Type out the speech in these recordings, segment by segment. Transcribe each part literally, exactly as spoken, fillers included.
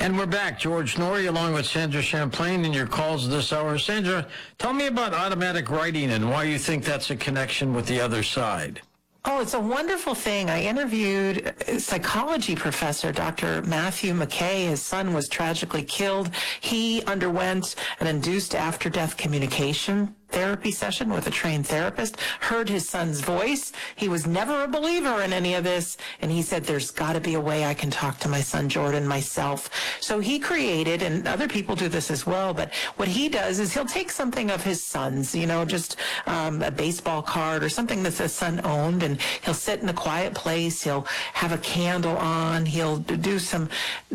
And we're back. George Noory along with Sandra Champlain in your calls this hour. Sandra, tell me about automatic writing and why you think that's a connection with the other side. Oh, it's a wonderful thing. I interviewed a psychology professor, Doctor Matthew McKay. His son was tragically killed. He underwent an induced after-death communication therapy session with a trained therapist, heard his son's voice. He was never a believer in any of this, and he said, there's got to be a way I can talk to my son Jordan myself. So he created, and other people do this as well, but what he does is he'll take something of his son's, you know, just um, a baseball card or something that the son owned, and he'll sit in a quiet place. He'll have a candle on. He'll do some,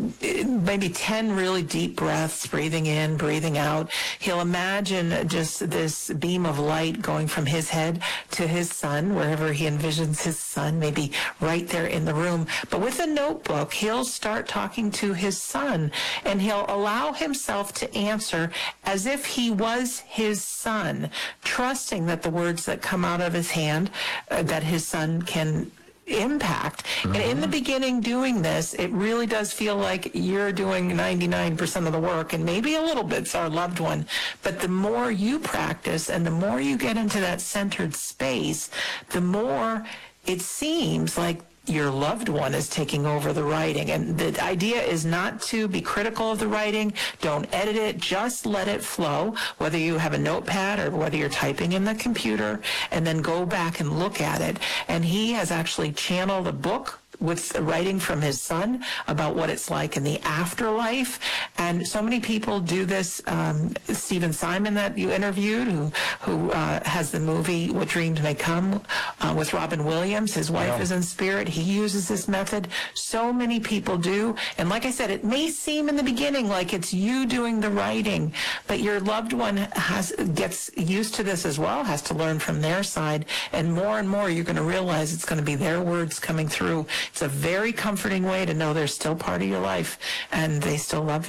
maybe ten really deep breaths, breathing in, breathing out. He'll imagine just this beam of light going from his head to his son, wherever he envisions his son, maybe right there in the room. But with a notebook, he'll start talking to his son, and he'll allow himself to answer as if he was his son, trusting that the words that come out of his hand, uh, that his son can impact. Mm-hmm. And in the beginning doing this, it really does feel like you're doing ninety-nine percent of the work, and maybe a little bit's our loved one. But the more you practice and the more you get into that centered space, the more it seems like your loved one is taking over the writing. And the idea is not to be critical of the writing. Don't edit it. Just let it flow, whether you have a notepad or whether you're typing in the computer, and then go back and look at it. And he has actually channeled a book with writing from his son about what it's like in the afterlife. And so many people do this. Um, Stephen Simon that you interviewed, who who uh, has the movie What Dreams May Come uh, with Robin Williams. His wife yeah. is in spirit. He uses this method. So many people do. And like I said, it may seem in the beginning like it's you doing the writing, but your loved one has gets used to this as well, has to learn from their side. And more and more, you're going to realize it's going to be their words coming through. It's a very comforting way to know they're still part of your life and they still love you.